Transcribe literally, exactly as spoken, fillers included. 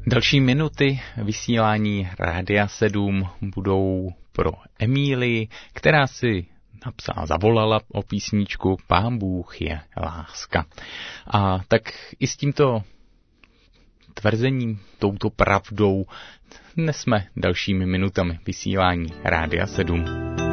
Další minuty vysílání Rádia sedm budou pro Emílii, která si napsala, zavolala o písničku Pán Bůh je láska. A tak i s tímto tvrzením, touto pravdou dnes jsme dalšími minutami vysílání Rádia sedm.